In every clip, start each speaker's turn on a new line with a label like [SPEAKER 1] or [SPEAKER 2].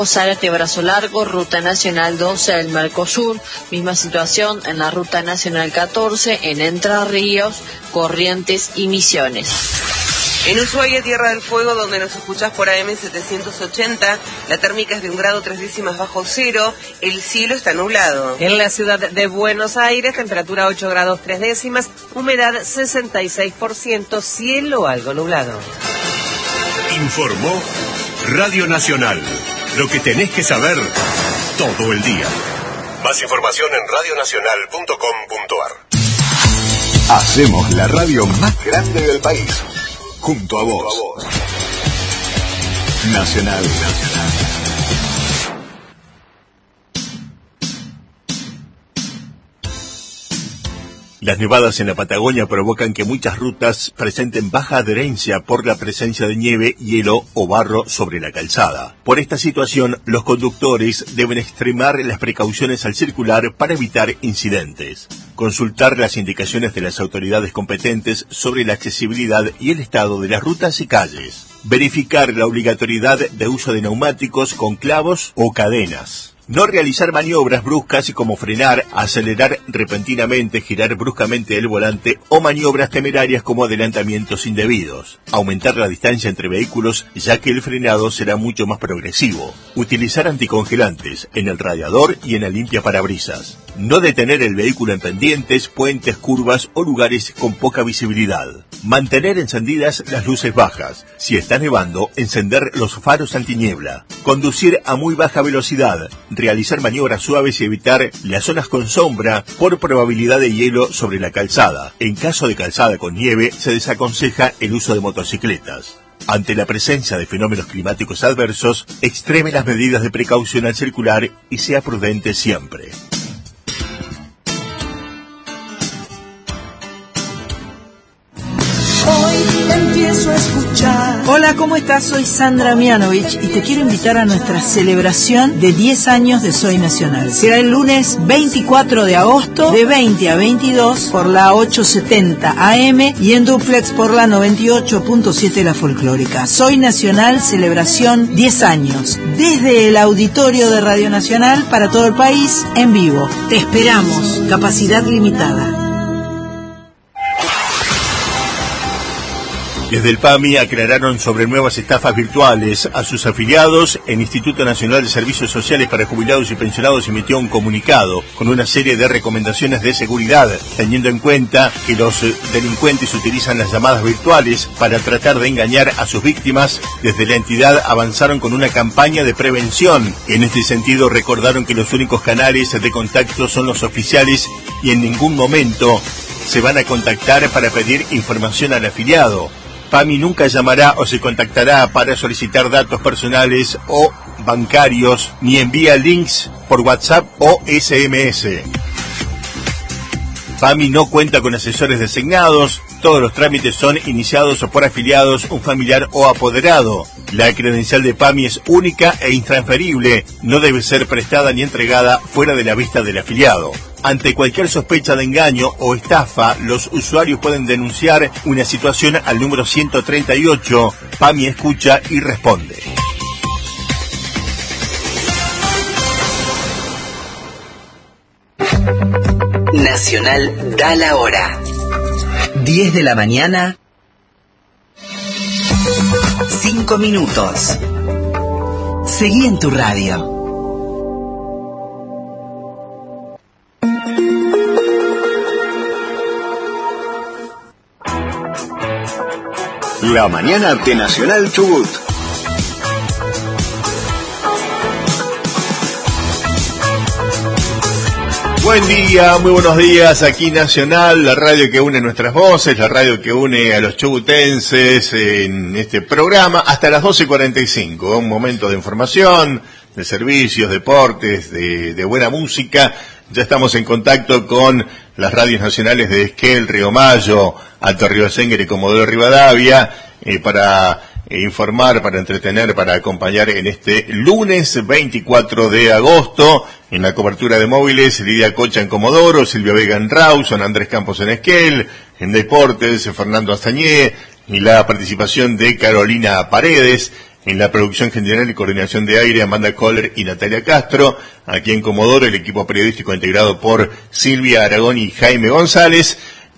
[SPEAKER 1] Zárate Brazo Largo, Ruta Nacional 12 del Mercosur, misma situación en la Ruta Nacional 14, en Entre Ríos, Corrientes y Misiones.
[SPEAKER 2] En Ushuaia, Tierra del Fuego, donde nos escuchás por AM 780, la térmica es de 1 grado 3 décimas bajo cero, el cielo está nublado.
[SPEAKER 3] En la ciudad de Buenos Aires, temperatura 8 grados 3 décimas, humedad 66%, cielo algo nublado.
[SPEAKER 4] Informó Radio Nacional. Lo que tenés que saber todo el día. Más información en radionacional.com.ar. Hacemos la radio más grande del país. Junto a vos. Nacional. Las nevadas en la Patagonia provocan que muchas rutas presenten baja adherencia por la presencia de nieve, hielo o barro sobre la calzada. Por esta situación, los conductores deben extremar las precauciones al circular para evitar incidentes. Consultar las indicaciones de las autoridades competentes sobre la accesibilidad y el estado de las rutas y calles. Verificar la obligatoriedad de uso de neumáticos con clavos o cadenas. No realizar maniobras bruscas como frenar, acelerar repentinamente, girar bruscamente el volante o maniobras temerarias como adelantamientos indebidos. Aumentar la distancia entre vehículos ya que el frenado será mucho más progresivo. Utilizar anticongelantes en el radiador y en la limpiaparabrisas. No detener el vehículo en pendientes, puentes, curvas o lugares con poca visibilidad. Mantener encendidas las luces bajas. Si está nevando, encender los faros antiniebla. Conducir a muy baja velocidad. Realizar maniobras suaves y evitar las zonas con sombra por probabilidad de hielo sobre la calzada. En caso de calzada con nieve, se desaconseja el uso de motocicletas. Ante la presencia de fenómenos climáticos adversos, extreme las medidas de precaución al circular y sea prudente siempre.
[SPEAKER 5] Empiezo a escuchar.
[SPEAKER 6] Hola, ¿cómo estás? Soy Sandra Mianovich y te quiero invitar a nuestra celebración de 10 años de Soy Nacional. Será el lunes 24 de agosto de 20 a 22 por la 870 AM y en duplex por la 98.7 La Folclórica. Soy Nacional, celebración 10 años. Desde el auditorio de Radio Nacional para todo el país, en vivo. Te esperamos. Capacidad limitada.
[SPEAKER 4] Desde el PAMI aclararon sobre nuevas estafas virtuales a sus afiliados. El Instituto Nacional de Servicios Sociales para Jubilados y Pensionados emitió un comunicado con una serie de recomendaciones de seguridad, teniendo en cuenta que los delincuentes utilizan las llamadas virtuales para tratar de engañar a sus víctimas. Desde la entidad avanzaron con una campaña de prevención. En este sentido, recordaron que los únicos canales de contacto son los oficiales y en ningún momento se van a contactar para pedir información al afiliado. PAMI nunca llamará o se contactará para solicitar datos personales o bancarios, ni envía links por WhatsApp o SMS. PAMI no cuenta con asesores designados, todos los trámites son iniciados por afiliados, un familiar o apoderado. La credencial de PAMI es única e intransferible, no debe ser prestada ni entregada fuera de la vista del afiliado. Ante cualquier sospecha de engaño o estafa, los usuarios pueden denunciar una situación al número 138. PAMI escucha y responde.
[SPEAKER 7] Nacional da la hora. 10 de la mañana, 5 minutos. Seguí en tu radio.
[SPEAKER 4] La mañana de Nacional Chubut. Buen día, muy buenos días, aquí Nacional, la radio que une nuestras voces, la radio que une a los chubutenses en este programa hasta las 12:45, un momento de información, de servicios, deportes, de buena música. Ya estamos en contacto con las radios nacionales de Esquel, Río Mayo, Alto Río Sengre y Comodoro Rivadavia, para informar, para entretener, para acompañar en este lunes 24 de agosto, en la cobertura de móviles, Lidia Cocha en Comodoro, Silvia Vega en Rawson, Andrés Campos en Esquel, en deportes, Fernando Astañé, y la participación de Carolina Paredes. En la producción general y coordinación de aire, Amanda Kohler y Natalia Castro. Aquí en Comodoro, el equipo periodístico integrado por Silvia Aragón y Jaime González.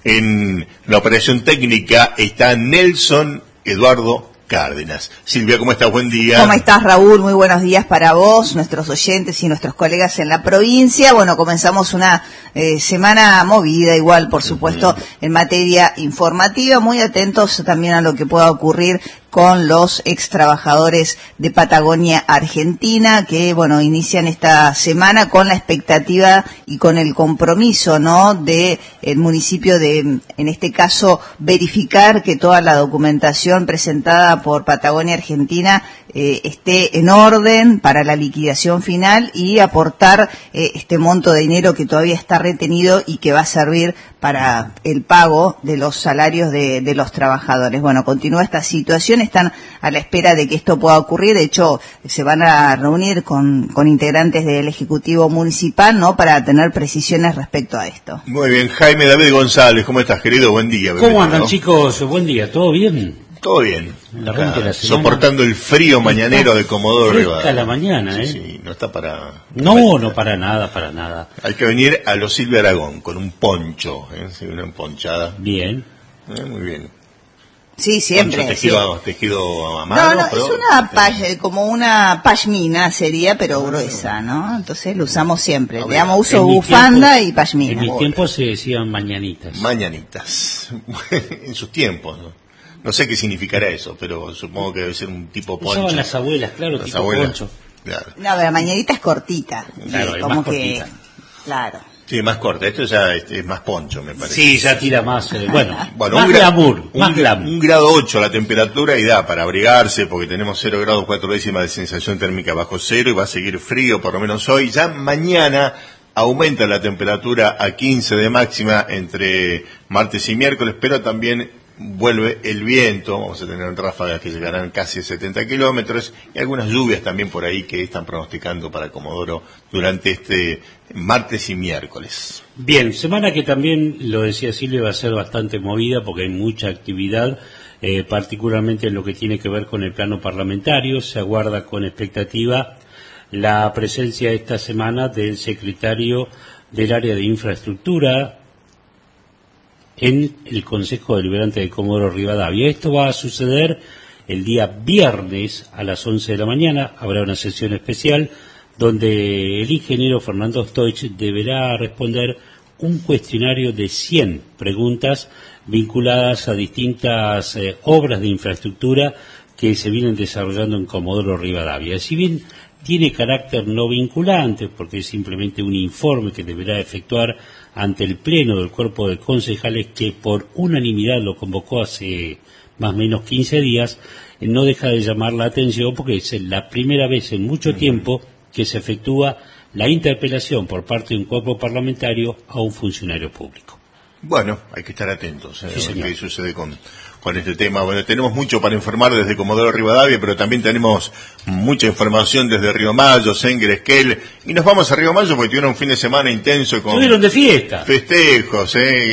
[SPEAKER 4] En la operación técnica está Nelson Eduardo Cárdenas. Silvia, ¿cómo estás? Buen día.
[SPEAKER 8] ¿Cómo estás, Raúl? Muy buenos días para vos, nuestros oyentes y nuestros colegas en la provincia. Bueno, comenzamos una semana movida, igual, por supuesto, en materia informativa. Muy atentos también a lo que pueda ocurrir con los ex trabajadores de Patagonia Argentina, que, bueno, inician esta semana con la expectativa y con el compromiso, ¿no?, de el municipio de, en este caso, verificar que toda la documentación presentada por Patagonia Argentina esté en orden para la liquidación final y aportar este monto de dinero que todavía está retenido y que va a servir para el pago de los salarios de los trabajadores. Bueno, continúa esta situación, están a la espera de que esto pueda ocurrir. De hecho, se van a reunir con integrantes del Ejecutivo Municipal, ¿no?, para tener precisiones respecto a esto.
[SPEAKER 4] Muy bien, Jaime David González, ¿cómo estás, querido? Buen día.
[SPEAKER 9] ¿Cómo andan, chicos? Buen día, ¿todo bien?
[SPEAKER 4] Todo bien.
[SPEAKER 9] Acá,
[SPEAKER 4] soportando el frío mañanero de Comodoro Rivadavia.
[SPEAKER 9] La mañana, ¿eh?
[SPEAKER 4] Sí, no está para...
[SPEAKER 9] No, para nada. Hay
[SPEAKER 4] que venir a los Silvia Aragón con un poncho, sí, una emponchada.
[SPEAKER 9] Bien.
[SPEAKER 4] Muy bien.
[SPEAKER 8] Sí, siempre.
[SPEAKER 4] Tejido a mano.
[SPEAKER 8] No, pero, es una como una pashmina sería, pero gruesa, ¿no? Entonces lo usamos siempre. Le damos uso bufanda y pashmina.
[SPEAKER 9] En mis tiempos se decían mañanitas.
[SPEAKER 4] Mañanitas. En sus tiempos, ¿no? No sé qué significará eso, pero supongo que debe ser un tipo poncho.
[SPEAKER 9] Usaban las abuelas, claro,
[SPEAKER 4] las
[SPEAKER 9] tipo
[SPEAKER 4] abuelas,
[SPEAKER 9] poncho.
[SPEAKER 4] Claro.
[SPEAKER 8] No, pero la mañanita es cortita.
[SPEAKER 9] Claro,
[SPEAKER 8] sí,
[SPEAKER 9] es más cortita.
[SPEAKER 8] Claro.
[SPEAKER 4] Sí, más corta. Esto ya es más poncho, me parece.
[SPEAKER 9] Sí, ya tira más. Bueno,
[SPEAKER 4] más
[SPEAKER 9] glamour. Más glamour.
[SPEAKER 4] 1 grado 8 la temperatura y da para abrigarse porque tenemos 0 grados 4 décimas de sensación térmica bajo cero y va a seguir frío por lo menos hoy. Ya mañana aumenta la temperatura a 15 de máxima entre martes y miércoles, pero también vuelve el viento. Vamos a tener ráfagas que llegarán casi a 70 kilómetros y algunas lluvias también por ahí que están pronosticando para Comodoro durante este martes y miércoles.
[SPEAKER 9] Bien, semana que también, lo decía Silvia, va a ser bastante movida porque hay mucha actividad, particularmente en lo que tiene que ver con el plano parlamentario. Se aguarda con expectativa la presencia esta semana del secretario del área de infraestructura en el Consejo Deliberante de Comodoro Rivadavia. Esto va a suceder el día viernes a las 11 de la mañana. Habrá una sesión especial donde el ingeniero Fernando Stoich deberá responder un cuestionario de 100 preguntas vinculadas a distintas obras de infraestructura que se vienen desarrollando en Comodoro Rivadavia. Si bien tiene carácter no vinculante, porque es simplemente un informe que deberá efectuar ante el Pleno del Cuerpo de Concejales, que por unanimidad lo convocó hace más o menos 15 días, no deja de llamar la atención porque es la primera vez en mucho tiempo que se efectúa la interpelación por parte de un cuerpo parlamentario a un funcionario público.
[SPEAKER 4] Bueno, hay que estar atentos
[SPEAKER 9] sí,
[SPEAKER 4] a qué sucede con este tema. Bueno, tenemos mucho para informar desde Comodoro Rivadavia, pero también tenemos mucha información desde Río Mayo, Senguer, Esquel, y nos vamos a Río Mayo porque tuvieron un fin de semana intenso con...
[SPEAKER 9] Estuvieron de fiesta.
[SPEAKER 4] Festejos,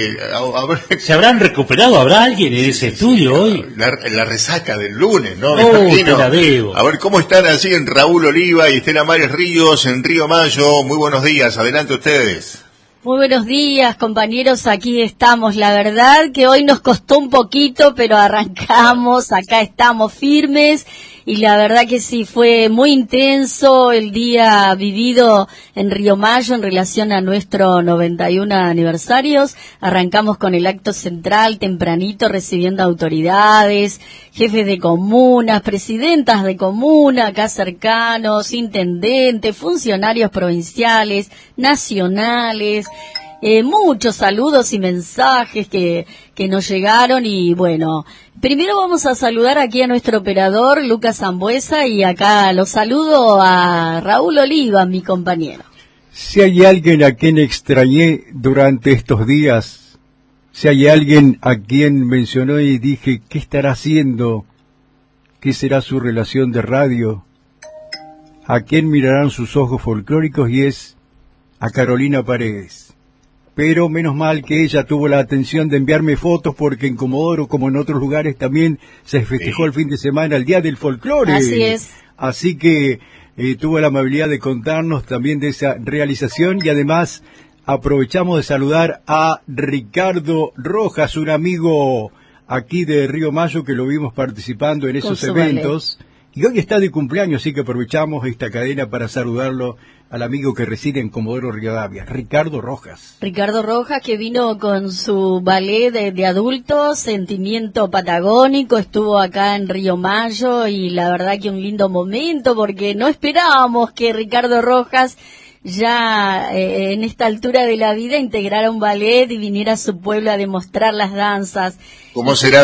[SPEAKER 9] ¿Se habrán recuperado? ¿Habrá alguien en ese estudio hoy?
[SPEAKER 4] La resaca del lunes, ¿no?
[SPEAKER 9] Te la debo.
[SPEAKER 4] A ver, ¿cómo están así en Raúl Oliva y Estela Mares Ríos en Río Mayo? Muy buenos días, adelante ustedes.
[SPEAKER 10] Muy buenos días, compañeros, aquí estamos. La verdad que hoy nos costó un poquito, pero arrancamos, acá estamos firmes y la verdad que sí, fue muy intenso el día vivido en Río Mayo en relación a nuestro 91 aniversarios. Arrancamos con el acto central tempranito recibiendo autoridades, jefes de comunas, presidentas de comuna acá cercanos, intendentes, funcionarios provinciales, nacionales. Muchos saludos y mensajes que nos llegaron y bueno, primero vamos a saludar aquí a nuestro operador Lucas Zambuesa y acá lo saludo a Raúl Oliva, mi compañero.
[SPEAKER 11] Si hay alguien a quien extrañé durante estos días, si hay alguien a quien mencionó y dije, ¿qué estará haciendo? ¿Qué será su relación de radio? ¿A quién mirarán sus ojos folclóricos? Y es a Carolina Paredes. pero menos mal que ella tuvo la atención de enviarme fotos, porque en Comodoro, como en otros lugares, también se festejó el fin de semana el Día del Folclore.
[SPEAKER 10] Así es.
[SPEAKER 11] Así que tuvo la amabilidad de contarnos también de esa realización, y además aprovechamos de saludar a Ricardo Rojas, un amigo aquí de Río Mayo que lo vimos participando en esos eventos. Y hoy está de cumpleaños, así que aprovechamos esta cadena para saludarlo al amigo que reside en Comodoro Rivadavia, Ricardo Rojas.
[SPEAKER 10] Ricardo Rojas, que vino con su ballet de adultos, Sentimiento Patagónico, estuvo acá en Río Mayo, y la verdad que un lindo momento, porque no esperábamos que Ricardo Rojas ya en esta altura de la vida integrara un ballet y viniera a su pueblo a demostrar las danzas.
[SPEAKER 4] ¿Cómo será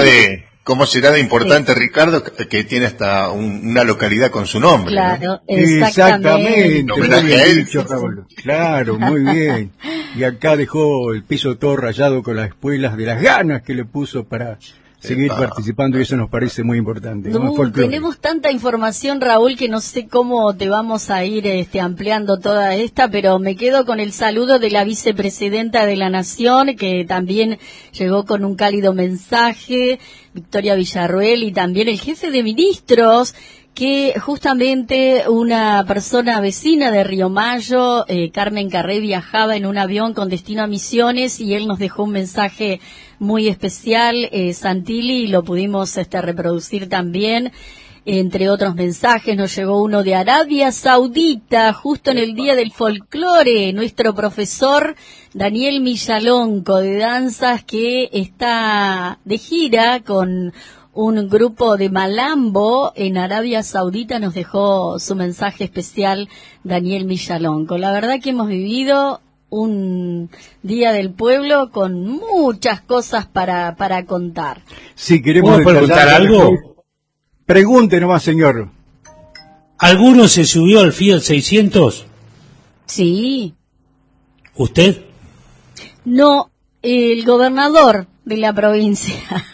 [SPEAKER 4] de importante, sí, Ricardo, que tiene hasta una localidad con su nombre?
[SPEAKER 10] Claro,
[SPEAKER 4] ¿no?
[SPEAKER 11] Exactamente. Muy bien dicho, Raúl. Claro, muy bien. Y acá dejó el piso todo rayado con las espuelas de las ganas que le puso para seguir participando, y eso nos parece muy importante.
[SPEAKER 10] Tenemos tanta información, Raúl, que no sé cómo te vamos a ir ampliando toda esta, pero me quedo con el saludo de la vicepresidenta de la Nación, que también llegó con un cálido mensaje, Victoria Villarruel, y también el jefe de ministros, que justamente una persona vecina de Río Mayo, Carmen Carré, viajaba en un avión con destino a Misiones, y él nos dejó un mensaje muy especial, Santilli, y lo pudimos reproducir también. Entre otros mensajes nos llegó uno de Arabia Saudita, justo en el Día del Folclore, nuestro profesor Daniel Millalonco de danzas, que está de gira con un grupo de Malambo en Arabia Saudita. Nos dejó su mensaje especial Daniel Millalonco. La verdad que hemos vivido un Día del Pueblo con muchas cosas para contar.
[SPEAKER 11] Si queremos
[SPEAKER 9] ¿puedo preguntar algo?
[SPEAKER 11] Pregunte nomás, señor.
[SPEAKER 9] ¿Alguno se subió al Fiat 600?
[SPEAKER 10] Sí.
[SPEAKER 9] ¿Usted?
[SPEAKER 10] No, el gobernador de la provincia,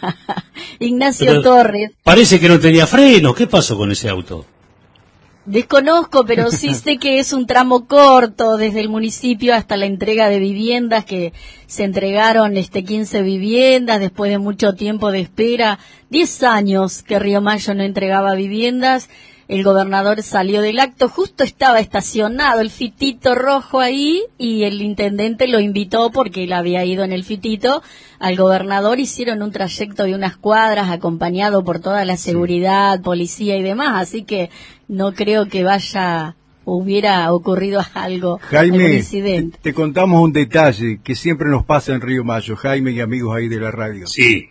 [SPEAKER 10] Ignacio Torres.
[SPEAKER 9] Parece que no tenía frenos. ¿Qué pasó con ese auto?
[SPEAKER 10] Desconozco, pero sí sé que es un tramo corto desde el municipio hasta la entrega de viviendas, que se entregaron 15 viviendas después de mucho tiempo de espera. 10 años que Río Mayo no entregaba viviendas. El gobernador salió del acto, justo estaba estacionado el fitito rojo ahí, y el intendente lo invitó, porque él había ido en el fitito, al gobernador. Hicieron un trayecto de unas cuadras acompañado por toda la seguridad, policía y demás, así que no creo que hubiera ocurrido algún incidente.
[SPEAKER 11] Te contamos un detalle que siempre nos pasa en Río Mayo, Jaime y amigos ahí de la radio.
[SPEAKER 9] Sí.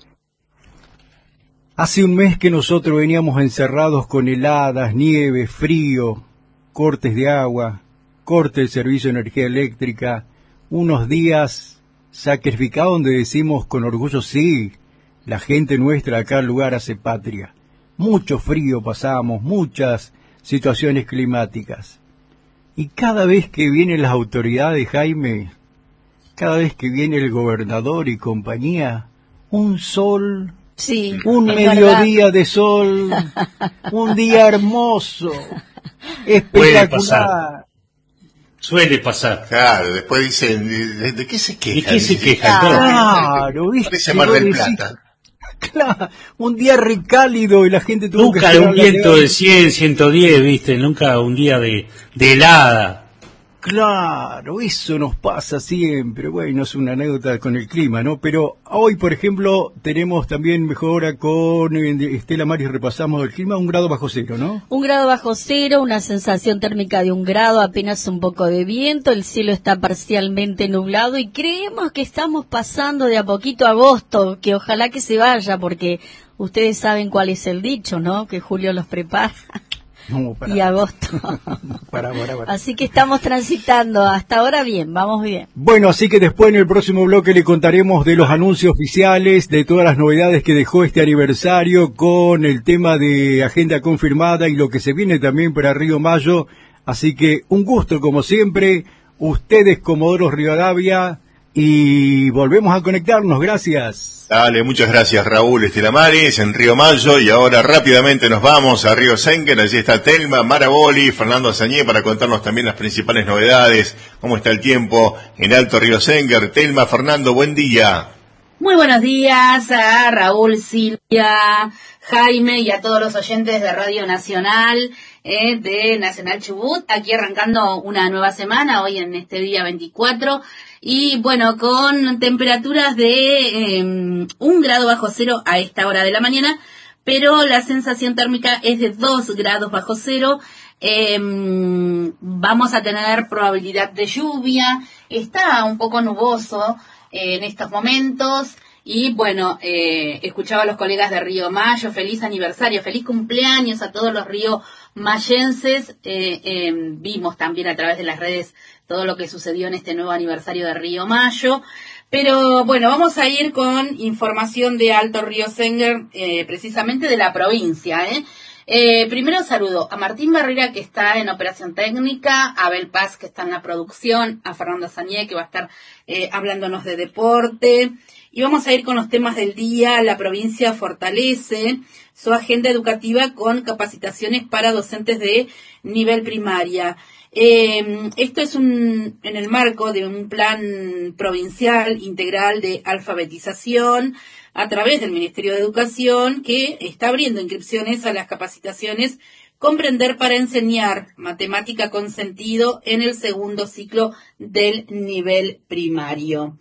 [SPEAKER 11] Hace un mes que nosotros veníamos encerrados con heladas, nieve, frío, cortes de agua, corte del servicio de energía eléctrica, unos días sacrificados donde decimos con orgullo, sí, la gente nuestra acá al lugar hace patria. Mucho frío pasamos, muchas situaciones climáticas. Y cada vez que vienen las autoridades, Jaime, cada vez que viene el gobernador y compañía, un sol...
[SPEAKER 10] Sí,
[SPEAKER 11] un mediodía de sol, un día hermoso, espectacular.
[SPEAKER 9] Suele pasar.
[SPEAKER 4] Claro, después dicen, ¿de qué se quejan?
[SPEAKER 9] ¿De qué se quejan?
[SPEAKER 11] Claro, ¿viste?
[SPEAKER 4] Parece Mar del Plata.
[SPEAKER 11] Claro, un día recálido y la gente tuvo
[SPEAKER 9] nunca
[SPEAKER 11] que...
[SPEAKER 9] Nunca un viento de 100, 110, ¿viste? Nunca un día de helada.
[SPEAKER 11] Claro, eso nos pasa siempre. Bueno, es una anécdota con el clima, ¿no? Pero hoy, por ejemplo, tenemos también mejora con Estela Maris, repasamos el clima, 1 grado bajo cero, ¿no?
[SPEAKER 10] 1 grado bajo cero, una sensación térmica de 1 grado, apenas un poco de viento, el cielo está parcialmente nublado, y creemos que estamos pasando de a poquito a agosto, que ojalá que se vaya, porque ustedes saben cuál es el dicho, ¿no? Que Julio los prepara.
[SPEAKER 11] No,
[SPEAKER 10] y agosto.
[SPEAKER 11] Para.
[SPEAKER 10] Así que estamos transitando, hasta ahora bien, vamos bien.
[SPEAKER 11] Bueno, así que después en el próximo bloque le contaremos de los anuncios oficiales, de todas las novedades que dejó este aniversario, con el tema de agenda confirmada y lo que se viene también para Río Mayo. Así que un gusto como siempre, ustedes Comodoro Rivadavia, y volvemos a conectarnos. Gracias.
[SPEAKER 4] Dale, muchas gracias Raúl Estela Maris en Río Mayo, y ahora rápidamente nos vamos a Río Senker. Allí está Telma Maraboli, Fernando Azañé para contarnos también las principales novedades, cómo está el tiempo en Alto Río Senker. Telma, Fernando, buen día.
[SPEAKER 12] Muy buenos días a Raúl, Silvia, Jaime y a todos los oyentes de Radio Nacional, de Nacional Chubut, aquí arrancando una nueva semana, hoy en este día 24, y bueno, con temperaturas de 1 grado bajo cero a esta hora de la mañana, pero la sensación térmica es de 2 grados bajo cero. Vamos a tener probabilidad de lluvia, está un poco nuboso en estos momentos. Y bueno, escuchaba a los colegas de Río Mayo, feliz aniversario, feliz cumpleaños a todos los riomayenses. Vimos también a través de las redes todo lo que sucedió en este nuevo aniversario de Río Mayo. Pero bueno, vamos a ir con información de Alto Río Senker, precisamente de la provincia, Primero saludo a Martín Barrera, que está en operación técnica, a Abel Paz, que está en la producción, a Fernando Azañé, que va a estar hablándonos de deporte. Y vamos a ir con los temas del día. La provincia fortalece su agenda educativa con capacitaciones para docentes de nivel primaria. Esto es en el marco de un plan provincial integral de alfabetización a través del Ministerio de Educación, que está abriendo inscripciones a las capacitaciones Comprender para enseñar matemática con sentido en el segundo ciclo del nivel primario.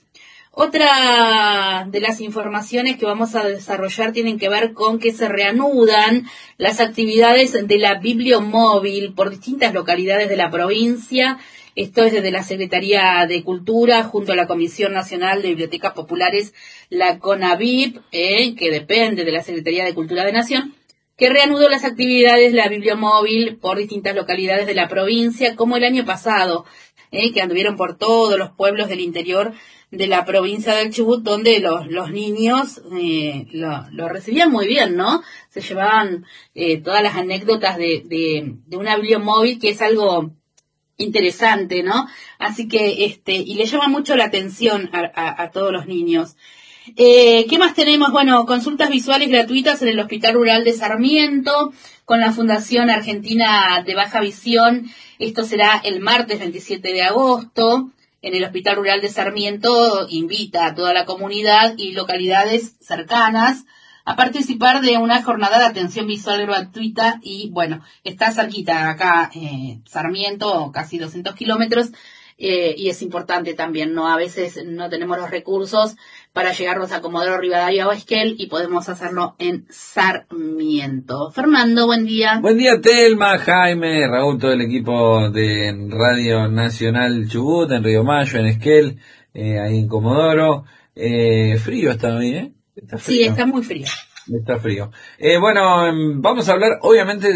[SPEAKER 12] Otra de las informaciones que vamos a desarrollar tienen que ver con que se reanudan las actividades de la Bibliomóvil por distintas localidades de la provincia. Esto es desde la Secretaría de Cultura junto a la Comisión Nacional de Bibliotecas Populares, la CONABIP, que depende de la Secretaría de Cultura de Nación, que reanudó las actividades de la Bibliomóvil por distintas localidades de la provincia, como el año pasado, que anduvieron por todos los pueblos del interior de la provincia del Chubut, donde los niños lo recibían muy bien, ¿no? Se llevaban todas las anécdotas de una bibliomóvil, que es algo interesante, ¿no? Así que, y le llama mucho la atención a todos los niños. ¿Qué más tenemos? Bueno, consultas visuales gratuitas en el Hospital Rural de Sarmiento, con la Fundación Argentina de Baja Visión. Esto será el martes 27 de agosto. En el Hospital Rural de Sarmiento invita a toda la comunidad y localidades cercanas a participar de una jornada de atención visual gratuita y, bueno, está cerquita acá, Sarmiento, casi 200 kilómetros, y es importante también, ¿no? A veces no tenemos los recursos para llegarnos a Comodoro Rivadavia o Esquel y podemos hacerlo en Sarmiento. Fernando, buen día.
[SPEAKER 13] Buen día, Telma, Jaime, Raúl, todo el equipo de Radio Nacional Chubut, en Río Mayo, en Esquel, ahí en Comodoro. Frío está hoy, ¿eh? Está frío.
[SPEAKER 12] Sí, está muy frío.
[SPEAKER 13] Está frío. Bueno, vamos a hablar obviamente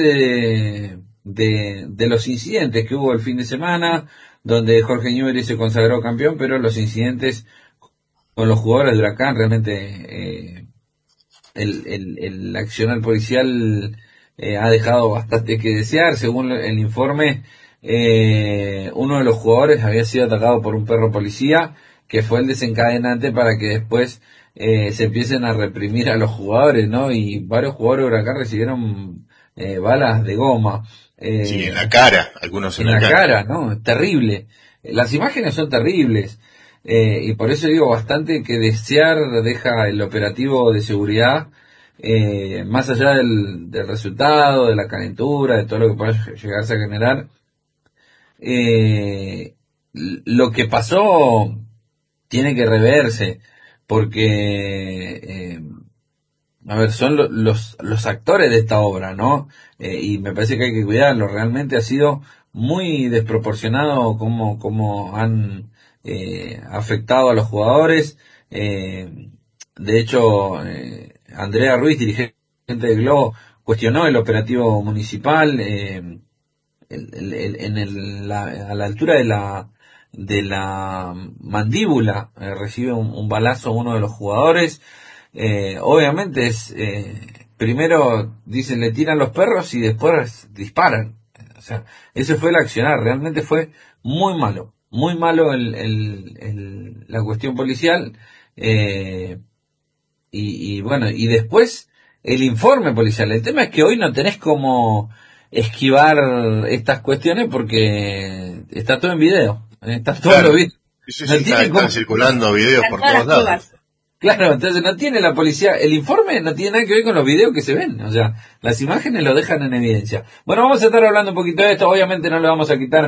[SPEAKER 13] de los incidentes que hubo el fin de semana, donde Jorge Newbery se consagró campeón, pero los incidentes con los jugadores de Huracán, realmente el accionar policial ha dejado bastante que desear. Según el informe, uno de los jugadores había sido atacado por un perro policía, que fue el desencadenante para que después se empiecen a reprimir a los jugadores, ¿no? Y varios jugadores de Huracán recibieron balas de goma.
[SPEAKER 4] Sí, en la cara, algunos
[SPEAKER 13] en la cara, ¿no? Es terrible. Las imágenes son terribles. Y por eso digo bastante que desear deja el operativo de seguridad, más allá del resultado, de la calentura, de todo lo que pueda llegarse a generar. Lo que pasó tiene que reverse, porque son los actores de esta obra, ¿no? Y me parece que hay que cuidarlo. Realmente ha sido muy desproporcionado cómo han afectado a los jugadores. De hecho, Andrea Ruiz, dirigente del Globo, cuestionó el operativo municipal a la altura de la mandíbula. Recibe un balazo uno de los jugadores. Obviamente primero dicen le tiran los perros y después disparan. O sea, ese fue el accionar. Realmente fue muy malo muy malo la cuestión policial, y bueno, y después el informe policial. El tema es que hoy no tenés como esquivar estas cuestiones porque está todo en video, está todo
[SPEAKER 4] claro.
[SPEAKER 13] en video.
[SPEAKER 4] Están circulando videos por todos lados.
[SPEAKER 13] Claro, entonces no tiene la policía, el informe no tiene nada que ver con los videos que se ven, o sea, las imágenes lo dejan en evidencia. Bueno, vamos a estar hablando un poquito de esto, obviamente no le vamos a quitar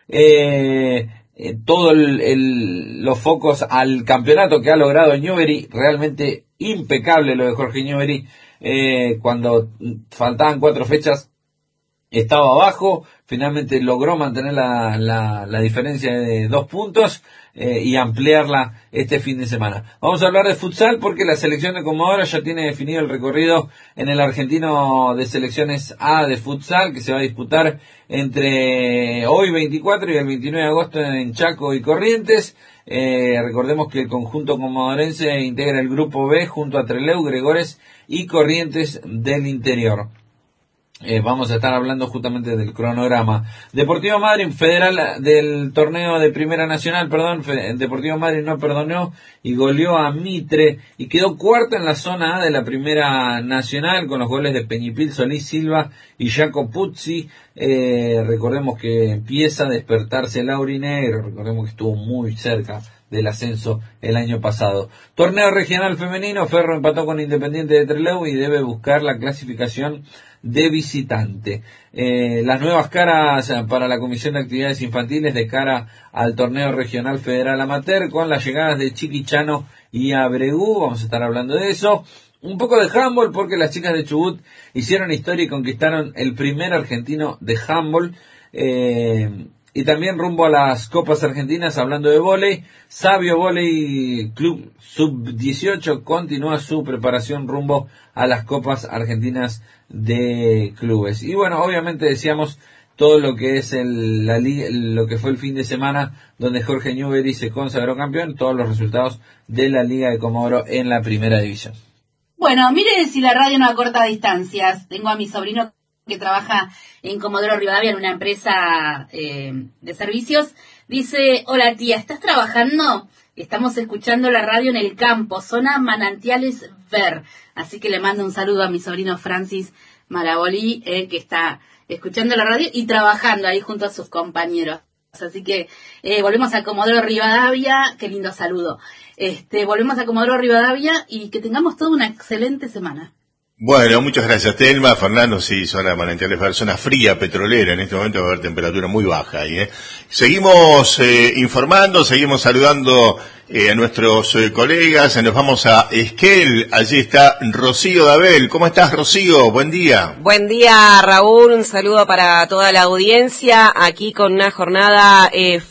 [SPEAKER 13] todos los focos al campeonato que ha logrado Newbery, realmente impecable lo de Jorge Newbery, cuando faltaban 4 fechas estaba abajo, finalmente logró mantener la diferencia de 2 puntos y ampliarla este fin de semana. Vamos a hablar de futsal porque la selección de Comodoro ya tiene definido el recorrido en el argentino de selecciones A de futsal que se va a disputar entre hoy 24 y el 29 de agosto en Chaco y Corrientes. Recordemos que el conjunto comodorense integra el grupo B junto a Trelew, Gregores y Corrientes del Interior. Vamos a estar hablando justamente del cronograma. Deportivo Madryn, federal del torneo de Primera Nacional, Deportivo Madryn no perdonó y goleó a Mitre y quedó cuarto en la zona A de la Primera Nacional con los goles de Peñipil, Solís, Silva y Jaco Puzzi. Recordemos que empieza a despertarse el aurinegro, recordemos que estuvo muy cerca del ascenso el año pasado. Torneo regional femenino, Ferro empató con Independiente de Trelew y debe buscar la clasificación de visitante. Las nuevas caras para la Comisión de Actividades Infantiles de cara al torneo regional federal amateur con las llegadas de Chiquichano y Abregú, vamos a estar hablando de eso. Un poco de handball porque las chicas de Chubut hicieron historia y conquistaron el primer argentino de handball. Y también rumbo a las Copas Argentinas, hablando de vóley, Sabio Vóley Club Sub-18 continúa su preparación rumbo a las Copas Argentinas de Clubes. Y bueno, obviamente decíamos todo lo que es lo que fue el fin de semana donde Jorge Newbery se consagró campeón, todos los resultados de la Liga de Comodoro en la primera división.
[SPEAKER 12] Bueno, mire si la radio no acorta distancias. Tengo a mi sobrino que trabaja en Comodoro Rivadavia en una empresa de servicios. Dice, hola tía, ¿estás trabajando? Estamos escuchando la radio en el campo, zona Manantiales Ver. Así que le mando un saludo a mi sobrino Francis Marabolí, que está escuchando la radio y trabajando ahí junto a sus compañeros. Así que volvemos a Comodoro Rivadavia, qué lindo saludo. Volvemos a Comodoro Rivadavia y que tengamos toda una excelente semana.
[SPEAKER 4] Bueno, muchas gracias, Telma. Fernando, sí, zona Manantiales Ver, zona fría, petrolera. En este momento va a haber temperatura muy baja ahí, ¿eh? Seguimos informando, seguimos saludando a nuestros colegas. Nos vamos a Esquel. Allí está Rocío Dabel. ¿Cómo estás, Rocío? Buen día.
[SPEAKER 14] Buen día, Raúl. Un saludo para toda la audiencia. Aquí con una jornada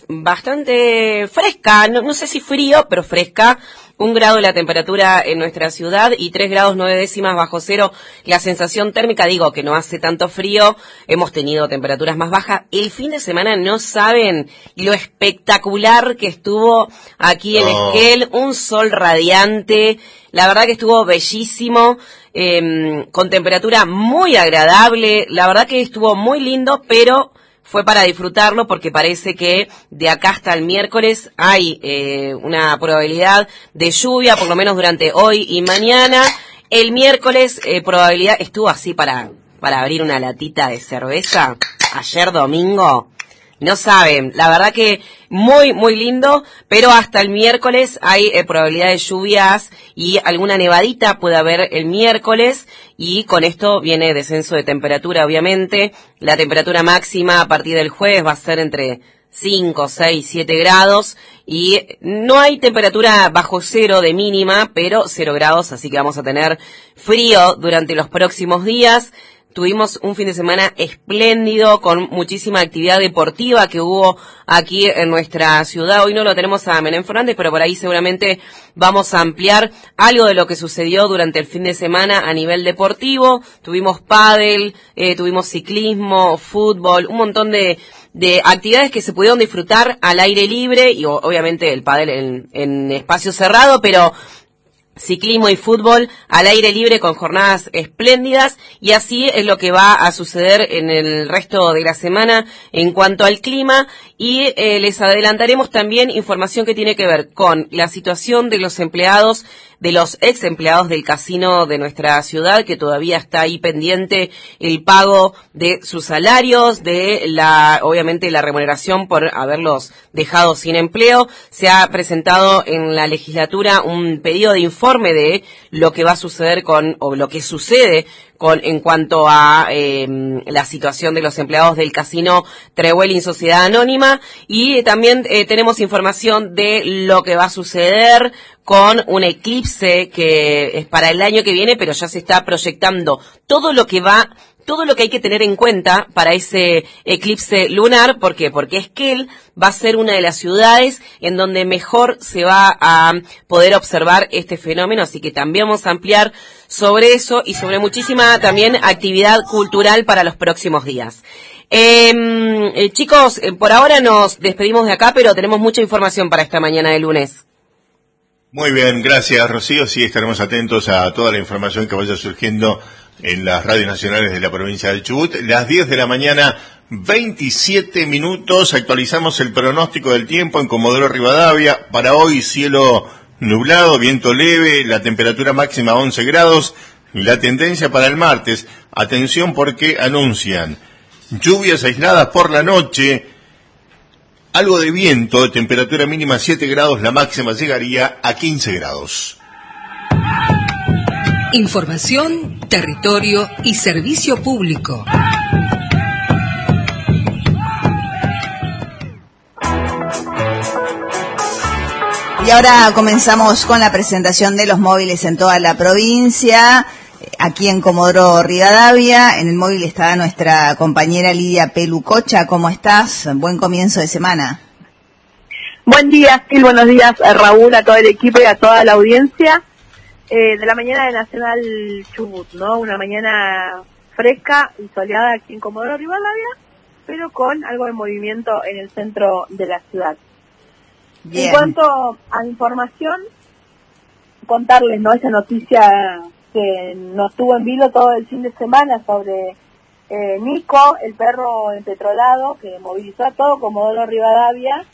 [SPEAKER 14] bastante fresca. No sé si frío, pero fresca. 1 grado la temperatura en nuestra ciudad y 3 grados 9 décimas bajo cero la sensación térmica. Digo que no hace tanto frío, hemos tenido temperaturas más bajas. El fin de semana no saben lo espectacular que estuvo aquí en Esquel, un sol radiante, la verdad que estuvo bellísimo, con temperatura muy agradable, la verdad que estuvo muy lindo, pero fue para disfrutarlo porque parece que de acá hasta el miércoles hay una probabilidad de lluvia, por lo menos durante hoy y mañana. El miércoles probabilidad estuvo así para abrir una latita de cerveza. Ayer domingo, no saben, la verdad que muy, muy lindo, pero hasta el miércoles hay probabilidad de lluvias y alguna nevadita puede haber el miércoles y con esto viene descenso de temperatura, obviamente. La temperatura máxima a partir del jueves va a ser entre 5, 6, 7 grados y no hay temperatura bajo cero de mínima, pero 0 grados, así que vamos a tener frío durante los próximos días. Tuvimos un fin de semana espléndido con muchísima actividad deportiva que hubo aquí en nuestra ciudad. Hoy no lo tenemos a Menem Fernández, pero por ahí seguramente vamos a ampliar algo de lo que sucedió durante el fin de semana a nivel deportivo. Tuvimos pádel, tuvimos ciclismo, fútbol, un montón de actividades que se pudieron disfrutar al aire libre y obviamente el pádel en espacio cerrado, pero ciclismo y fútbol al aire libre con jornadas espléndidas, y así es lo que va a suceder en el resto de la semana en cuanto al clima. Y les adelantaremos también información que tiene que ver con la situación de los empleados, de los ex empleados del casino de nuestra ciudad, que todavía está ahí pendiente el pago de sus salarios, de obviamente la remuneración por haberlos dejado sin empleo. Se ha presentado en la legislatura un pedido de informe de lo que va a suceder o lo que sucede en cuanto a la situación de los empleados del casino Trewelling Sociedad Anónima, y también tenemos información de lo que va a suceder con un eclipse que es para el año que viene, pero ya se está proyectando todo lo que hay que tener en cuenta para ese eclipse lunar. ¿Por qué? Porque Esquel va a ser una de las ciudades en donde mejor se va a poder observar este fenómeno, así que también vamos a ampliar sobre eso y sobre muchísima también actividad cultural para los próximos días. Chicos, por ahora nos despedimos de acá, pero tenemos mucha información para esta mañana de lunes.
[SPEAKER 4] Muy bien, gracias Rocío. Sí, estaremos atentos a toda la información que vaya surgiendo en las radios nacionales de la provincia del Chubut. Las 10 de la mañana, 27 minutos, actualizamos el pronóstico del tiempo en Comodoro Rivadavia. Para hoy, cielo nublado, viento leve, la temperatura máxima 11 grados. La tendencia para el martes, atención porque anuncian lluvias aisladas por la noche, algo de viento, temperatura mínima 7 grados, la máxima llegaría a 15 grados.
[SPEAKER 15] Información, territorio y servicio público.
[SPEAKER 8] Y ahora comenzamos con la presentación de los móviles en toda la provincia. Aquí en Comodoro Rivadavia, en el móvil está nuestra compañera Lidia Pelucocha. ¿Cómo estás? Buen comienzo de semana.
[SPEAKER 16] Buen día, Phil, buenos días a Raúl, a todo el equipo y a toda la audiencia de la mañana de Nacional Chubut, ¿no? Una mañana fresca y soleada aquí en Comodoro Rivadavia, pero con algo de movimiento en el centro de la ciudad. Bien. En cuanto a información, contarles, ¿no? Esa noticia que nos tuvo en vilo todo el fin de semana sobre Nico, el perro empetrolado que movilizó a todo Comodoro Rivadavia.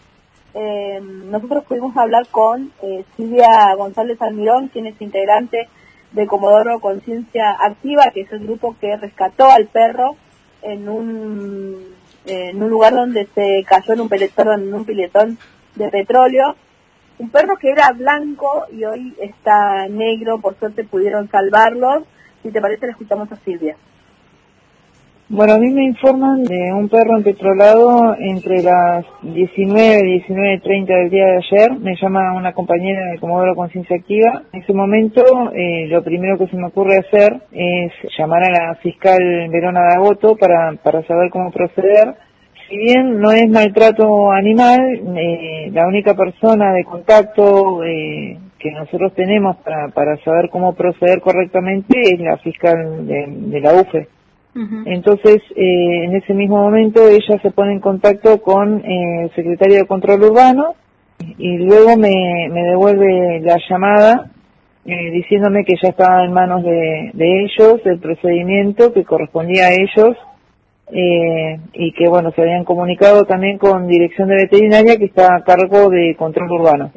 [SPEAKER 16] Nosotros pudimos hablar con Silvia González Almirón, quien es integrante de Comodoro Conciencia Activa, que es el grupo que rescató al perro en un lugar donde se cayó en un piletón de petróleo. Un perro que era blanco y hoy está negro, por suerte pudieron salvarlo. Si te parece, le escuchamos a Silvia.
[SPEAKER 17] Bueno, a mí me informan de un perro empetrolado entre las 19 y 19:30 del día de ayer. Me llama una compañera de Comodoro Conciencia Activa. En ese momento, lo primero que se me ocurre hacer es llamar a la fiscal Verona Dagoto para saber cómo proceder. Si bien no es maltrato animal, la única persona de contacto que nosotros tenemos para saber cómo proceder correctamente es la fiscal de la UFE. Uh-huh. Entonces, en ese mismo momento ella se pone en contacto con el secretario de Control Urbano y luego me devuelve la llamada diciéndome que ya estaba en manos de ellos el procedimiento que correspondía a ellos. Y que bueno, se habían comunicado también con Dirección de Veterinaria, que está a cargo de Control Urbano.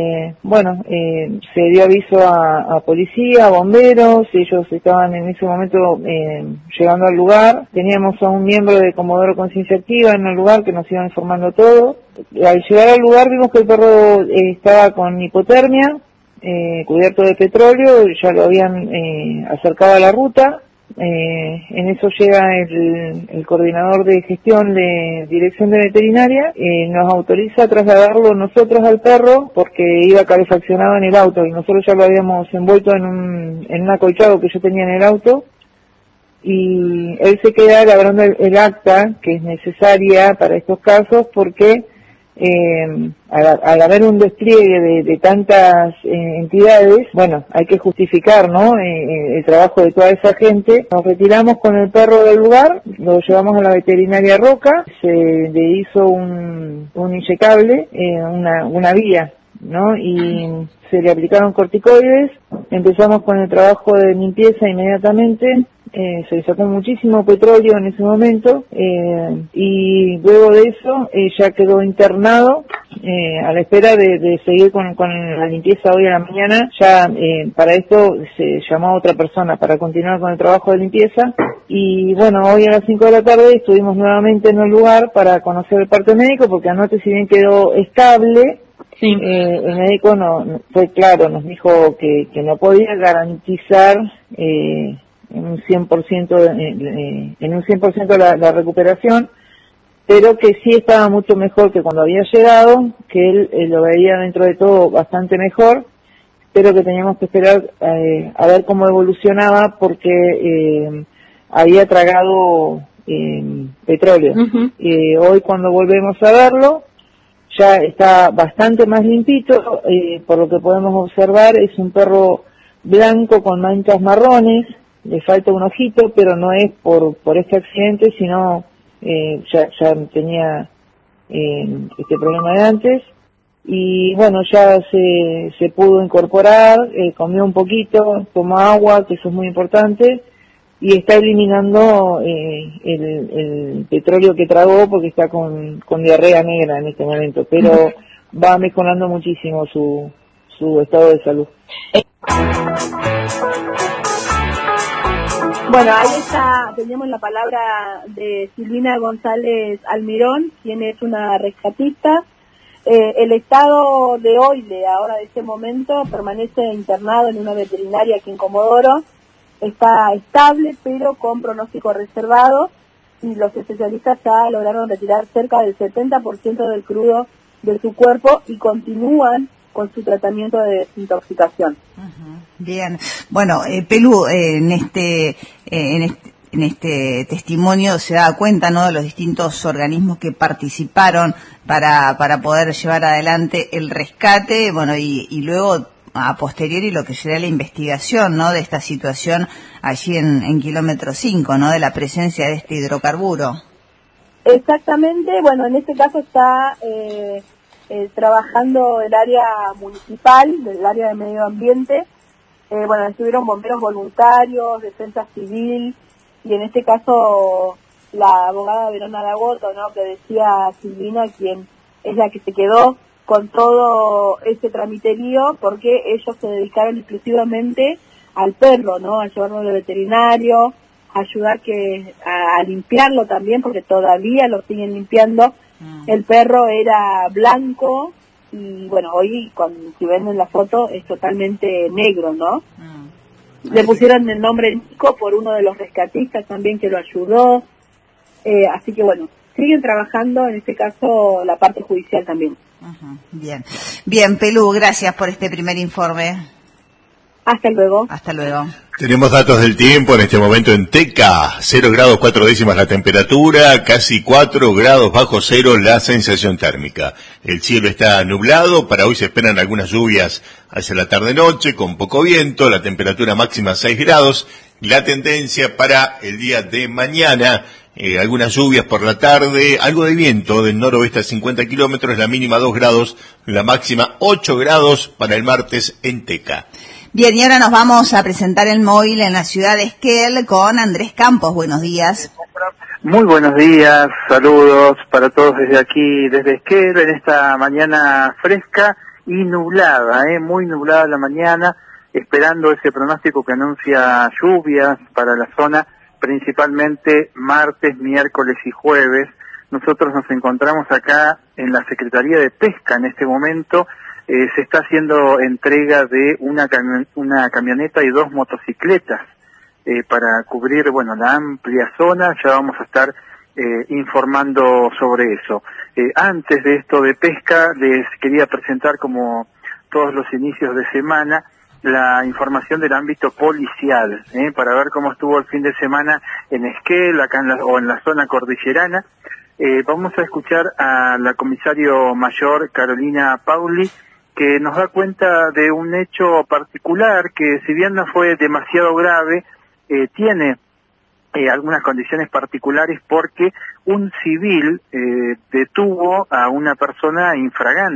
[SPEAKER 17] Se dio aviso a policía, a bomberos, ellos estaban en ese momento llegando al lugar. Teníamos a un miembro de Comodoro Conciencia Activa en el lugar que nos iba informando todo. Al llegar al lugar vimos que el perro estaba con hipotermia, cubierto de petróleo, ya lo habían acercado a la ruta. En eso llega el coordinador de gestión de Dirección de Veterinaria, nos autoriza a trasladarlo nosotros al perro porque iba calefaccionado en el auto y nosotros ya lo habíamos envuelto en un acolchado que yo tenía en el auto, y él se queda elaborando el acta que es necesaria para estos casos porque al haber un despliegue de tantas entidades, bueno, hay que justificar, ¿no? El trabajo de toda esa gente. Nos retiramos con el perro del lugar, lo llevamos a la veterinaria Roca, se le hizo un inyectable, una vía ¿no? Y se le aplicaron corticoides. Empezamos con el trabajo de limpieza inmediatamente. Se le sacó muchísimo petróleo en ese momento, y luego de eso ya quedó internado a la espera de seguir con la limpieza hoy a la mañana. Ya para esto se llamó a otra persona para continuar con el trabajo de limpieza, y bueno, hoy a las 5 de la tarde estuvimos nuevamente en el lugar para conocer el parte médico, porque anoche, si bien quedó estable, sí, el médico no fue claro, nos dijo que no podía garantizar en un 100% la recuperación, pero que sí estaba mucho mejor que cuando había llegado, que él lo veía dentro de todo bastante mejor, pero que teníamos que esperar a ver cómo evolucionaba, porque había tragado petróleo. Hoy, cuando volvemos a verlo, ya está bastante más limpito. Por lo que podemos observar, es un perro blanco con manchas marrones. Le falta un ojito, pero no es por este accidente, sino ya tenía este problema de antes. Y bueno, ya se pudo incorporar, comió un poquito, tomó agua, que eso es muy importante, y está eliminando el petróleo que tragó, porque está con diarrea negra en este momento, pero va mejorando muchísimo su estado de salud.
[SPEAKER 16] Bueno, ahí está, teníamos la palabra de Silvina González Almirón, quien es una rescatista. El estado de hoy, de ahora, de este momento, permanece internado en una veterinaria aquí en Comodoro. Está estable, pero con pronóstico reservado, y los especialistas ya lograron retirar cerca del 70% del crudo de su cuerpo y continúan con su tratamiento de desintoxicación.
[SPEAKER 8] Bien, bueno, Pelu, en este testimonio se da cuenta, ¿no?, de los distintos organismos que participaron para poder llevar adelante el rescate, bueno, y luego a posteriori lo que será la investigación, ¿no?, de esta situación allí en kilómetro 5, ¿no?, de la presencia de este hidrocarburo.
[SPEAKER 16] Exactamente, bueno, en este caso está trabajando el área municipal, del área de medio ambiente. Bueno, estuvieron bomberos voluntarios, defensa civil, y en este caso la abogada Verona Aragoto, ¿no?, que decía Silvina, quien es la que se quedó con todo ese tramiterío, porque ellos se dedicaron exclusivamente al perro, ¿no?, a llevarlo al veterinario, a ayudar a limpiarlo también, porque todavía lo siguen limpiando. El perro era blanco, y bueno, hoy, si ven en la foto, es totalmente negro, ¿no? Le pusieron el nombre Nico por uno de los rescatistas también que lo ayudó. Así que bueno, siguen trabajando, en este caso, la parte judicial también.
[SPEAKER 8] Bien, Pelu, gracias por este primer informe.
[SPEAKER 16] Hasta luego.
[SPEAKER 8] Hasta luego.
[SPEAKER 4] Tenemos datos del tiempo en este momento en Teca. 0 grados 4 décimas la temperatura, casi 4 grados bajo cero la sensación térmica. El cielo está nublado, para hoy se esperan algunas lluvias hacia la tarde-noche, con poco viento, la temperatura máxima 6 grados. La tendencia para el día de mañana, algunas lluvias por la tarde, algo de viento del noroeste a 50 kilómetros, la mínima 2 grados, la máxima 8 grados para el martes en Teca.
[SPEAKER 8] Bien, y ahora nos vamos a presentar el móvil en la ciudad de Esquel con Andrés Campos. Buenos días.
[SPEAKER 18] Muy buenos días, saludos para todos desde aquí, desde Esquel, en esta mañana fresca y nublada, muy nublada la mañana, esperando ese pronóstico que anuncia lluvias para la zona, principalmente martes, miércoles y jueves. Nosotros nos encontramos acá en la Secretaría de Pesca en este momento. Se está haciendo entrega de una camioneta y 2 motocicletas para cubrir, bueno, la amplia zona. Ya vamos a estar informando sobre eso. Antes de esto de pesca, les quería presentar, como todos los inicios de semana, la información del ámbito policial, para ver cómo estuvo el fin de semana en Esquel, acá en la zona cordillerana. Vamos a escuchar a la comisario mayor Carolina Pauli, que nos da cuenta de un hecho particular que, si bien no fue demasiado grave, tiene algunas condiciones particulares, porque un civil detuvo a una persona infraganti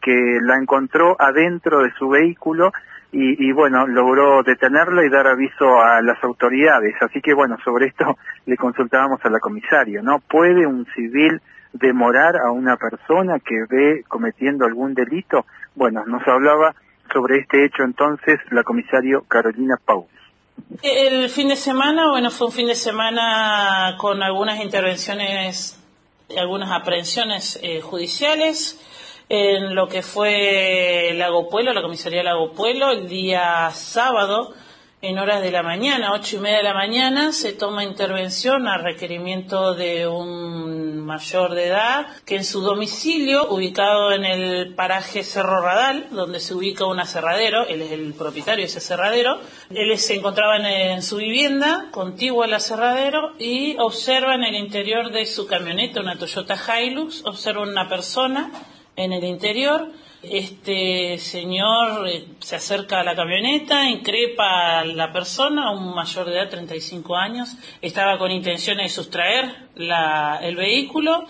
[SPEAKER 18] que la encontró adentro de su vehículo y bueno, logró detenerla y dar aviso a las autoridades. Así que bueno, sobre esto le consultábamos a la comisaria, ¿no? ¿Puede un civil demorar a una persona que ve cometiendo algún delito? Bueno, nos hablaba sobre este hecho entonces la comisario Carolina Pau.
[SPEAKER 19] El fin de semana, bueno, fue un fin de semana con algunas intervenciones, algunas aprehensiones judiciales en lo que fue Lago Puelo, la comisaría de Lago Puelo. El día sábado, en horas de la mañana, 8:30 de la mañana, se toma intervención a requerimiento de un mayor de edad que en su domicilio, ubicado en el paraje Cerro Radal, donde se ubica un aserradero, él es el propietario de ese aserradero, él se encontraba en su vivienda, contiguo al aserradero, y observa en el interior de su camioneta, una Toyota Hilux, observa una persona en el interior. Este señor se acerca a la camioneta, increpa a la persona, un mayor de edad, 35 años, estaba con intenciones de sustraer el vehículo,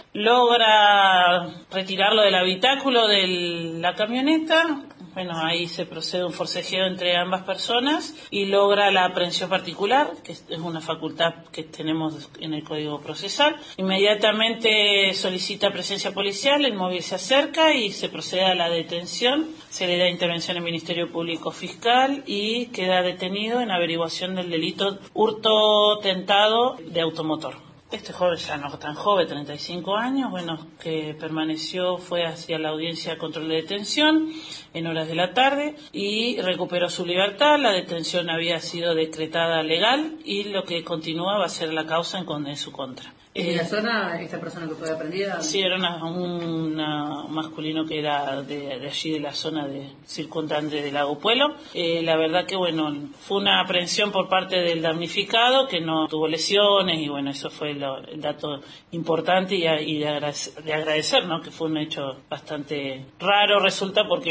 [SPEAKER 19] logra retirarlo del habitáculo de la camioneta. Bueno, ahí se procede un forcejeo entre ambas personas y logra la aprehensión particular, que es una facultad que tenemos en el Código Procesal. Inmediatamente solicita presencia policial, el móvil se acerca y se procede a la detención. Se le da intervención al Ministerio Público Fiscal y queda detenido en averiguación del delito hurto tentado de automotor. Este joven ya no tan joven, 35 años, bueno, que permaneció, fue hacia la audiencia de control de detención en horas de la tarde y recuperó su libertad. La detención había sido decretada legal y lo que continúa va a ser la causa en su contra.
[SPEAKER 12] ¿En la zona esta persona que fue aprendida?
[SPEAKER 19] Sí, era un masculino que era de allí, de la zona circundante del Lago Puelo. La verdad que, bueno, fue una aprehensión por parte del damnificado, que no tuvo lesiones, y bueno, eso fue el dato importante y de agradecer, ¿no? Que fue un hecho bastante raro, resulta, porque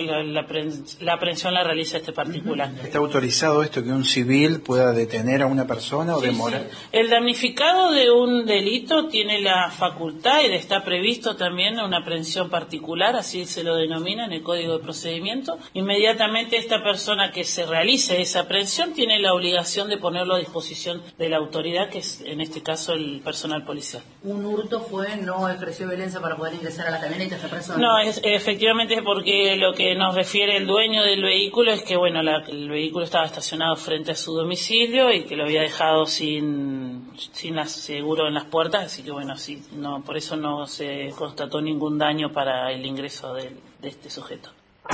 [SPEAKER 19] la aprehensión la realiza este particular.
[SPEAKER 20] ¿Está autorizado esto que un civil pueda detener a una persona o demorar?
[SPEAKER 19] Sí. El damnificado de un delito tiene la facultad, y está previsto también una aprehensión particular, así se lo denomina en el Código de Procedimiento. Inmediatamente esta persona que se realice esa aprehensión tiene la obligación de ponerlo a disposición de la autoridad, que es en este caso el personal policial.
[SPEAKER 12] ¿Un hurto fue, no ejerció violencia para poder ingresar a la camioneta esta persona?
[SPEAKER 19] No, efectivamente es porque lo que nos refiere el dueño del vehículo es que, bueno, el vehículo estaba estacionado frente a su domicilio y que lo había dejado sin seguro en las puertas. Así que bueno, sí, no, por eso no se constató ningún daño para el ingreso de este sujeto.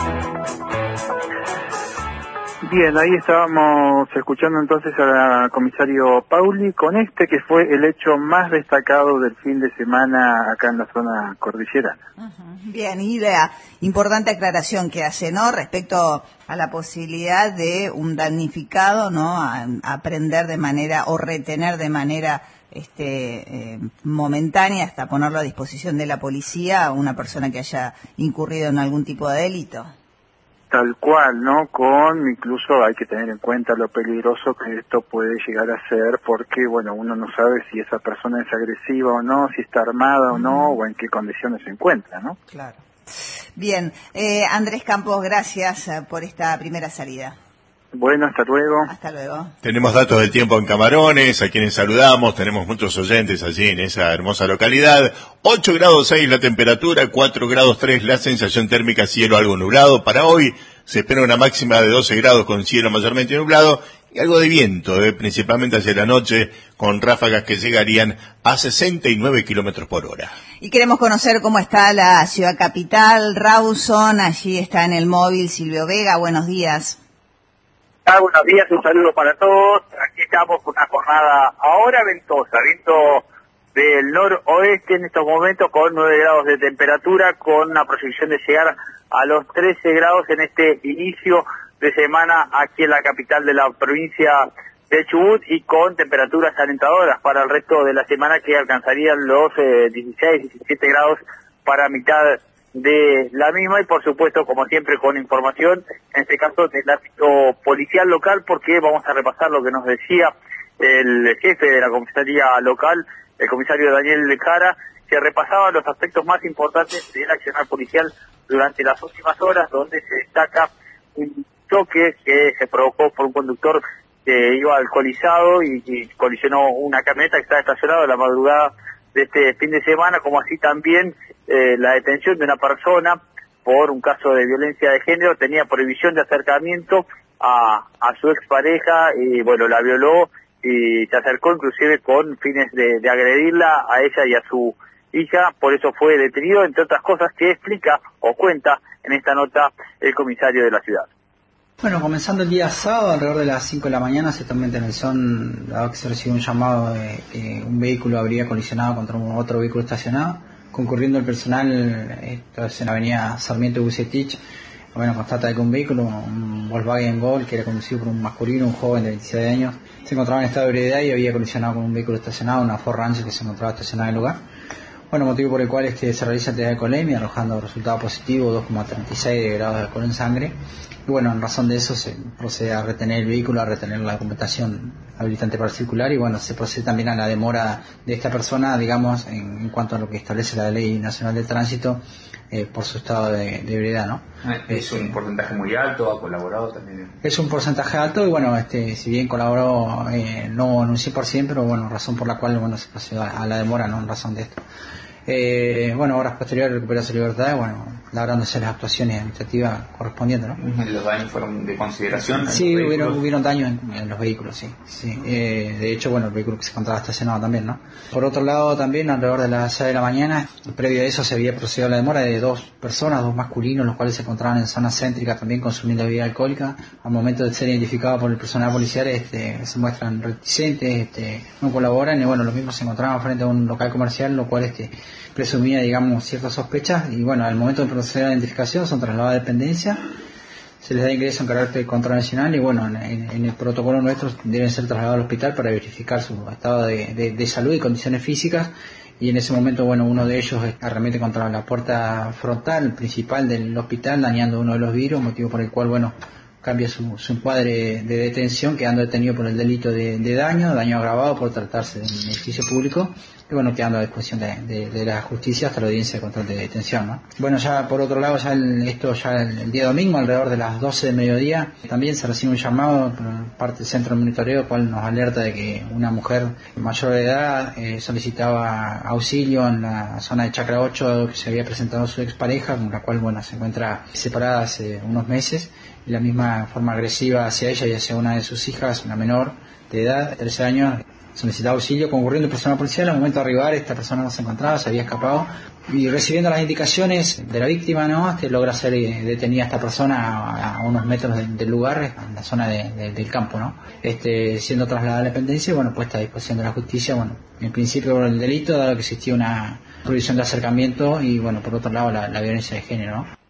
[SPEAKER 18] Bien, ahí estábamos escuchando entonces al comisario Pauli con que fue el hecho más destacado del fin de semana acá en la zona cordillerana.
[SPEAKER 8] Bien, y la importante aclaración que hace, ¿no? Respecto a la posibilidad de un damnificado, ¿no? A aprender de manera o retener de manera momentánea hasta ponerlo a disposición de la policía a una persona que haya incurrido en algún tipo de delito.
[SPEAKER 18] Tal cual, ¿no? Incluso hay que tener en cuenta lo peligroso que esto puede llegar a ser, porque, bueno, uno no sabe si esa persona es agresiva o no, si está armada o no, o en qué condiciones se encuentra, ¿no?
[SPEAKER 8] Claro. Bien, Andrés Campos, gracias por esta primera salida.
[SPEAKER 18] Bueno, hasta luego.
[SPEAKER 8] Hasta luego.
[SPEAKER 4] Tenemos datos del tiempo en Camarones, a quienes saludamos, tenemos muchos oyentes allí en esa hermosa localidad. 8 grados 6 la temperatura, 4 grados 3 la sensación térmica, cielo algo nublado. Para hoy se espera una máxima de 12 grados con cielo mayormente nublado y algo de viento, principalmente hacia la noche, con ráfagas que llegarían a 69 kilómetros por hora.
[SPEAKER 8] Y queremos conocer cómo está la ciudad capital, Rawson, allí está en el móvil Silvio Vega, buenos días.
[SPEAKER 21] Buenos días, un saludo para todos. Aquí estamos con una jornada ahora ventosa, viento del noroeste en estos momentos con 9 grados de temperatura, con una proyección de llegar a los 13 grados en este inicio de semana aquí en la capital de la provincia de Chubut y con temperaturas alentadoras para el resto de la semana que alcanzarían los 16, 17 grados para mitad de la misma y por supuesto como siempre con información en este caso del ámbito policial local, porque vamos a repasar lo que nos decía el jefe de la comisaría local, el comisario Daniel Jara, que repasaba los aspectos más importantes del accionar policial durante las últimas horas, donde se destaca un choque que se provocó por un conductor que iba alcoholizado y colisionó una camioneta que estaba estacionada en la madrugada de este fin de semana, como así también la detención de una persona por un caso de violencia de género. Tenía prohibición de acercamiento a su expareja y bueno, la violó y se acercó inclusive con fines de agredirla a ella y a su hija. Por eso fue detenido, entre otras cosas que explica o cuenta en esta nota el comisario de la ciudad.
[SPEAKER 1] Bueno, comenzando el día sábado, alrededor de las 5 de la mañana, se tomó en televisión, dado que se recibió un llamado de que un vehículo habría colisionado contra otro vehículo estacionado, concurriendo el personal, esto es en la avenida Sarmiento y Bucetich. Bueno, constata de que un vehículo, un Volkswagen Gol, que era conducido por un masculino, un joven de 27 años, se encontraba en estado de ebriedad y había colisionado con un vehículo estacionado, una Ford Ranger que se encontraba estacionada en el lugar. Bueno, motivo por el cual se realiza test de alcoholemia, arrojando resultado positivo, 2,36 grados de alcohol en sangre. Y bueno, en razón de eso se procede a retener el vehículo, a retener la documentación habilitante para circular y bueno, se procede también a la demora de esta persona, digamos, en cuanto a lo que establece la Ley Nacional de Tránsito por su estado de ebriedad, ¿no?
[SPEAKER 22] ¿Es un porcentaje muy alto? ¿Ha colaborado también?
[SPEAKER 1] Es un porcentaje alto y bueno, si bien colaboró no en un 100%, pero bueno, razón por la cual bueno se procedió a la demora, ¿no? En razón de esto. Bueno, horas posteriores recuperó su libertad, bueno, labrándose las actuaciones administrativas correspondientes, ¿no?
[SPEAKER 22] ¿Los daños fueron de consideración?
[SPEAKER 1] Sí, hubieron daños en los vehículos, sí. De hecho, bueno, el vehículo que se encontraba estacionado también, ¿no? Por otro lado, también, alrededor de las 6 de la mañana, previo a eso se había procedido a la demora de dos personas, dos masculinos, los cuales se encontraban en zona céntrica también consumiendo bebida alcohólica. Al momento de ser identificados por el personal policial, se muestran reticentes, no colaboran, y bueno, los mismos se encontraban frente a un local comercial, lo cual presumía, digamos, ciertas sospechas, y bueno, al momento de proceder a la identificación son trasladados a dependencia, se les da ingreso en carácter contravencional y bueno, en el protocolo nuestro deben ser trasladados al hospital para verificar su estado de salud y condiciones físicas, y en ese momento, bueno, uno de ellos arremete contra la puerta frontal principal del hospital, dañando uno de los vidrios, motivo por el cual, bueno, cambia su encuadre de detención, quedando detenido por el delito de daño agravado por tratarse de un edificio público, y bueno, quedando a disposición de la justicia hasta la audiencia de control de detención, ¿no? Bueno, ya por otro lado, el día domingo, alrededor de las 12 del mediodía, también se recibe un llamado por parte del centro de monitoreo, cual nos alerta de que una mujer mayor de edad solicitaba auxilio en la zona de Chacra 8, que se había presentado su expareja, con la cual, bueno, se encuentra separada hace unos meses, y la misma forma agresiva hacia ella y hacia una de sus hijas, una menor de edad, de 13 años, solicitaba auxilio, concurriendo el personal policial. Al momento de arribar, esta persona no se encontraba, se había escapado, y recibiendo las indicaciones de la víctima, ¿no? Logra ser detenida esta persona a unos metros del lugar, en la zona del campo, ¿no? Siendo trasladada a la dependencia y bueno, puesta a disposición de la justicia, bueno, en principio por el delito, dado que existía una prohibición de acercamiento y bueno, por otro lado la violencia de género, ¿no?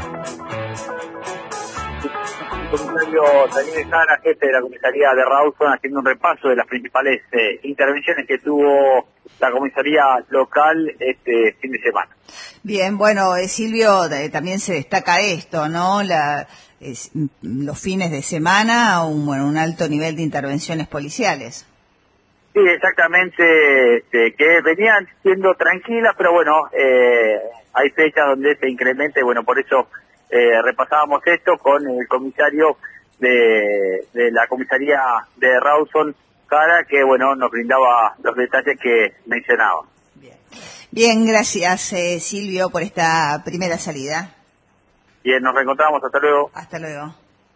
[SPEAKER 21] El comisario Daniel Jara, jefe de la comisaría de Rawson, haciendo un repaso de las principales intervenciones que tuvo la comisaría local este fin de semana.
[SPEAKER 8] Bien, bueno, Silvio, también se destaca esto, ¿no? Los fines de semana, un alto nivel de intervenciones policiales.
[SPEAKER 21] Sí, exactamente, que venían siendo tranquilas, pero bueno, hay fechas donde se incrementa y bueno, por eso repasábamos esto con el comisario de la comisaría de Rawson, Jara, que bueno, nos brindaba los detalles que mencionaba.
[SPEAKER 8] Bien, gracias Silvio por esta primera salida.
[SPEAKER 21] Bien, nos reencontramos, hasta luego.
[SPEAKER 8] Hasta luego.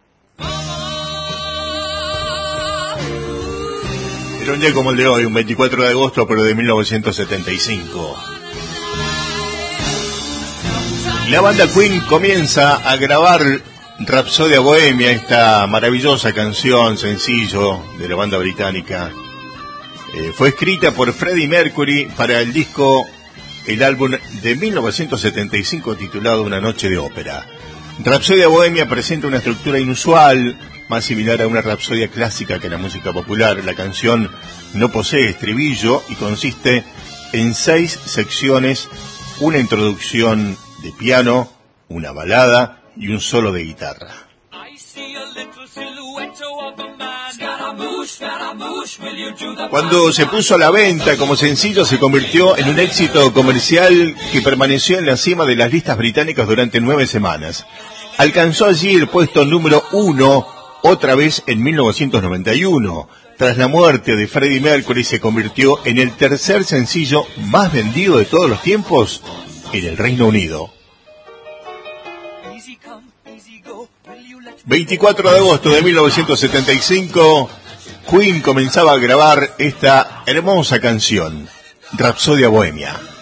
[SPEAKER 4] Era un día como el de hoy, un 24 de agosto, pero de 1975. La banda Queen comienza a grabar Rapsodia Bohemia, esta maravillosa canción, sencillo, de la banda británica. Fue escrita por Freddie Mercury para el álbum de 1975 titulado Una noche de ópera. Rapsodia Bohemia presenta una estructura inusual, más similar a una rapsodia clásica que la música popular. La canción no posee estribillo y consiste en 6 secciones, una introducción de piano, una balada y un solo de guitarra.
[SPEAKER 5] I see a little silhouette of a man, Scaramouche,
[SPEAKER 4] Cuando se puso a la venta como sencillo, se convirtió en un éxito comercial que permaneció en la cima de las listas británicas durante 9 semanas. Alcanzó allí el puesto número 1 otra vez en 1991. Tras la muerte de Freddie Mercury, se convirtió en el tercer sencillo más vendido de todos los tiempos en el Reino Unido. 24 de agosto de 1975, Queen comenzaba a grabar esta hermosa canción, Rapsodia Bohemia.